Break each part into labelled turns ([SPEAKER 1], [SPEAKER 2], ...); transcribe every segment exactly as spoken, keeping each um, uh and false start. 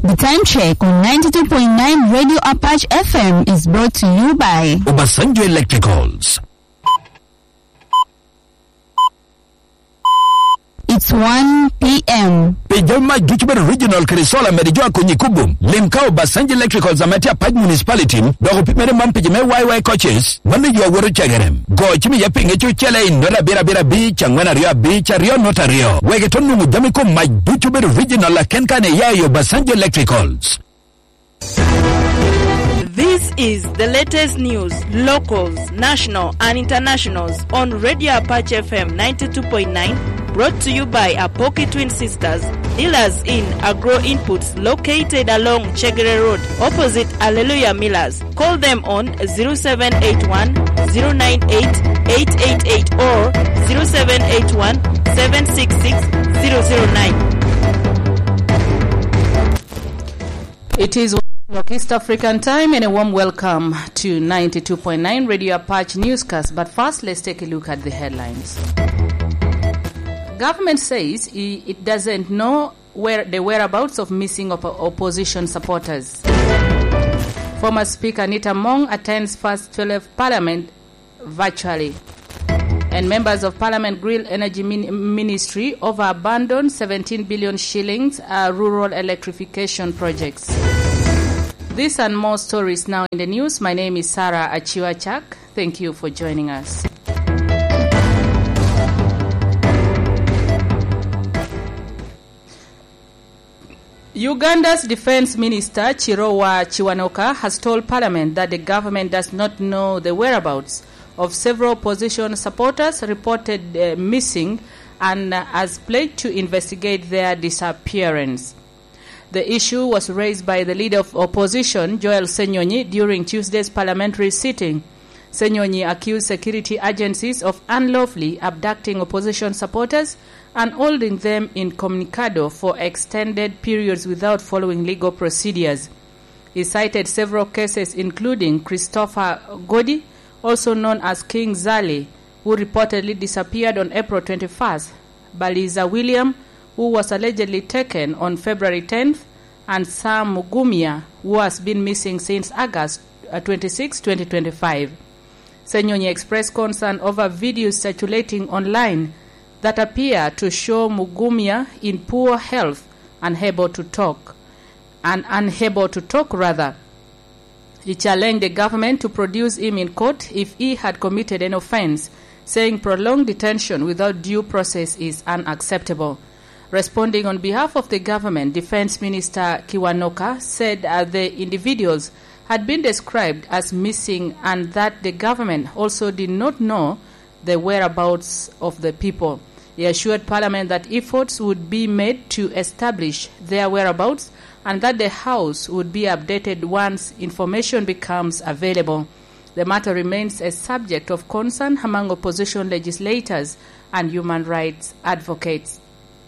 [SPEAKER 1] The time check on ninety-two point nine Radio Apache F M is brought to you by
[SPEAKER 2] Obasanjo Electricals.
[SPEAKER 1] It's one p m
[SPEAKER 2] Pejama Gichibet Regional Krisola Medijua Kunyikubum. Limkao Obasanjo Electricals Amatia Paj Municipality. Dogo pimere mampijime Y Y coaches. Manu yu wuru chagerem. Go chimi yapinge chu chele in Nora Bira Bira Beach. Angwana Rio Beach. Rio Nota Rio. Wegetonu mujamiko Maj Gichibet Regional la Kenkane ya Obasanjo Electricals.
[SPEAKER 3] This is the latest news, locals, national and internationals on Radio Apache F M ninety-two point nine, brought to you by Apoki Twin Sisters, dealers in agro inputs located along Chegere Road, opposite Alleluia Millers. Call them on zero seven eight one, zero nine eight, eight eight eight or zero seven eight one, seven six six, zero zero nine.
[SPEAKER 4] It is East African time and a warm welcome to ninety-two point nine Radio Apache Newscast. But first, let's take a look at the headlines. Government says it doesn't know where the whereabouts of missing op- opposition supporters. Former Speaker Anita Mong attends first twelve Parliament virtually. And members of Parliament grill Energy Min- Ministry over abandoned seventeen billion shillings uh, rural electrification projects. This and more stories now in the news. My name is Sarah Achiwachak. Thank you for joining us. Uganda's Defense Minister Chirowa Chiwanoka has told Parliament that the government does not know the whereabouts of several opposition supporters reported uh, missing and uh, has pledged to investigate their disappearance. The issue was raised by the leader of opposition, Joel Senyonyi, during Tuesday's parliamentary sitting. Senyonyi accused security agencies of unlawfully abducting opposition supporters and holding them in Communicado for extended periods without following legal procedures. He cited several cases, including Christopher Godi, also known as King Zali, who reportedly disappeared on April twenty-first, Baliza William, who was allegedly taken on February tenth, and Sam Mugumia, who has been missing since August twenty-sixth, twenty twenty-five. Senyonyi expressed concern over videos circulating online that appear to show Mugumia in poor health, unable to talk, and unable to talk rather. He challenged the government to produce him in court if he had committed an offense, saying prolonged detention without due process is unacceptable. Responding on behalf of the government, Defense Minister Kiwanoka said uh, the individuals had been described as missing and that the government also did not know the whereabouts of the people. He assured Parliament that efforts would be made to establish their whereabouts and that the House would be updated once information becomes available. The matter remains a subject of concern among opposition legislators and human rights advocates.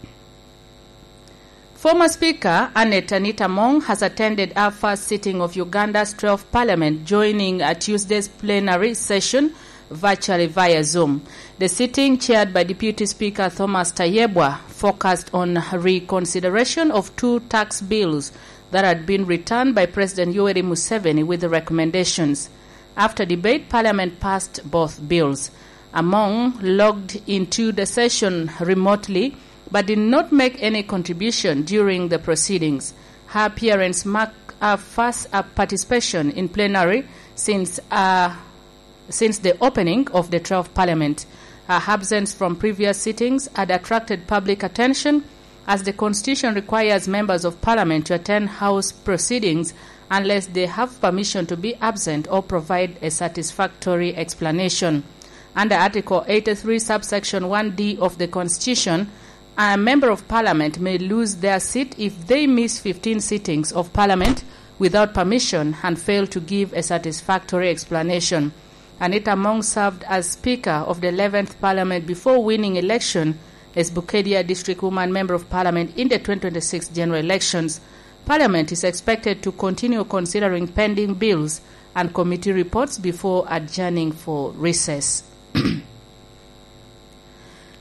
[SPEAKER 4] Former Speaker Annette Anita Mong has attended our first sitting of Uganda's twelfth Parliament, joining a Tuesday's plenary session virtually via Zoom. The sitting, chaired by Deputy Speaker Thomas Tayebwa, focused on reconsideration of two tax bills that had been returned by President Yoweri Museveni with the recommendations. After debate, Parliament passed both bills. Among logged into the session remotely, but did not make any contribution during the proceedings. Her appearance marked her first uh, participation in plenary since uh, since the opening of the twelfth Parliament. Her absence from previous sittings had attracted public attention, as the Constitution requires members of Parliament to attend House proceedings unless they have permission to be absent or provide a satisfactory explanation. Under Article eighty-three, subsection one D of the Constitution, a member of Parliament may lose their seat if they miss fifteen sittings of Parliament without permission and fail to give a satisfactory explanation. Anita Mong served as Speaker of the eleventh Parliament before winning election as Bukedia District Woman Member of Parliament in the twenty twenty-six general elections. Parliament is expected to continue considering pending bills and committee reports before adjourning for recess.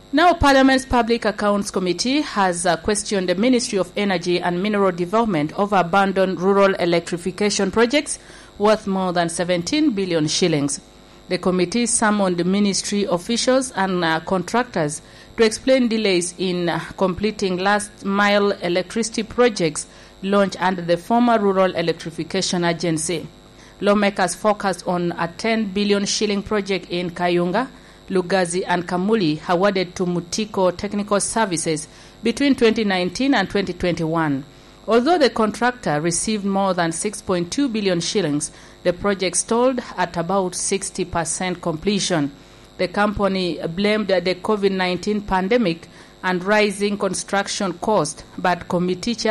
[SPEAKER 4] Now, Parliament's Public Accounts Committee has uh, questioned the Ministry of Energy and Mineral Development over abandoned rural electrification projects worth more than seventeen billion shillings. The committee summoned the ministry officials and uh, contractors to explain delays in uh, completing last-mile electricity projects launched under the former Rural Electrification Agency. Lawmakers focused on a ten billion shilling project in Kayunga, Lugazi and Kamuli awarded to Mutiko Technical Services between twenty nineteen and twenty twenty-one. Although the contractor received more than six point two billion shillings, the project stalled at about sixty percent completion. The company blamed the COVID nineteen pandemic and rising construction costs, but committee chair